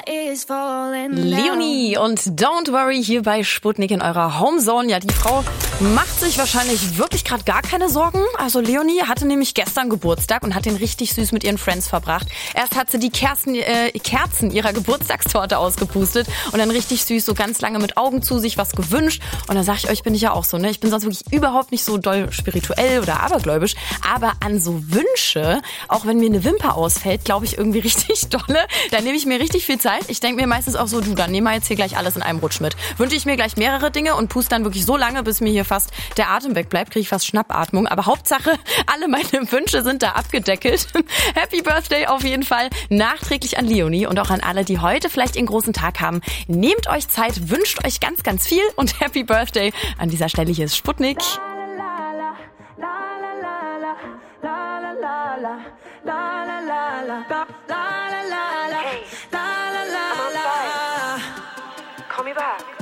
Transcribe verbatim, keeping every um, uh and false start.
Leonie und Don't Worry hier bei Sputnik in eurer Homezone. Ja, die Frau macht sich wahrscheinlich wirklich gerade gar keine Sorgen. Also Leonie hatte nämlich gestern Geburtstag und hat den richtig süß mit ihren Friends verbracht. Erst hat sie die Kerzen, äh, Kerzen ihrer Geburtstagstorte ausgepustet und dann richtig süß so ganz lange mit Augen zu sich was gewünscht. Und da sag ich euch, bin ich ja auch so, ne? Ich bin sonst wirklich überhaupt nicht so doll spirituell oder abergläubisch. Aber an so Wünsche, auch wenn mir eine Wimper ausfällt, glaube ich irgendwie richtig dolle. Da nehme ich mir richtig viel Zeit. Ich denke mir meistens auch so, du, dann nehmen wir jetzt hier gleich alles in einem Rutsch mit. Wünsche ich mir gleich mehrere Dinge und puste dann wirklich so lange, bis mir hier fast der Atem wegbleibt, kriege ich fast Schnappatmung. Aber Hauptsache, alle meine Wünsche sind da abgedeckelt. Happy Birthday auf jeden Fall nachträglich an Leonie und auch an alle, die heute vielleicht ihren großen Tag haben. Nehmt euch Zeit, wünscht euch ganz, ganz viel und Happy Birthday. An dieser Stelle hier ist Sputnik. Call me back.